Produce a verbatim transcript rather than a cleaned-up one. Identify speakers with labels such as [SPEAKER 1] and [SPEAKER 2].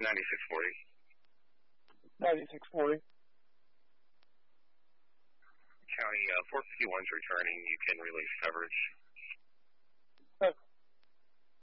[SPEAKER 1] ninety-six forty.
[SPEAKER 2] ninety-six forty.
[SPEAKER 1] County, uh, four fifty-one's returning. You can release coverage.